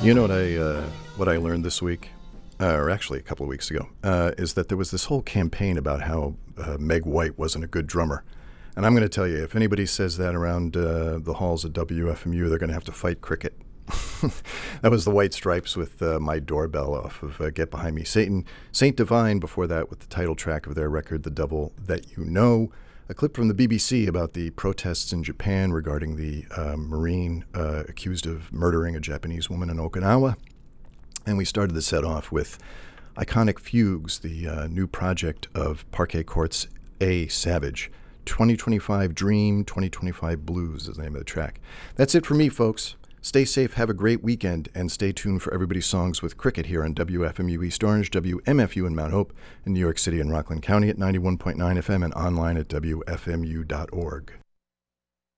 You know what I learned this week, or actually a couple of weeks ago, is that there was this whole campaign about how Meg White wasn't a good drummer. And I'm going to tell you, if anybody says that around the halls of WFMU, they're going to have to fight cricket. That was the White Stripes with My Doorbell off of Get Behind Me, Satan. Saint Divine before that with the title track of their record, The Devil That You Know. A clip from the BBC about the protests in Japan regarding the Marine accused of murdering a Japanese woman in Okinawa. And we started the set off with Iconic Fugues, the new project of Parquet Court's A. Savage. 2025 Dream, 2025 Blues is the name of the track. That's it for me, folks. Stay safe, have a great weekend, and stay tuned for Everybody's Songs with Cricket here on WFMU East Orange, WMFU in Mount Hope, in New York City and Rockland County at 91.9 FM and online at WFMU.org.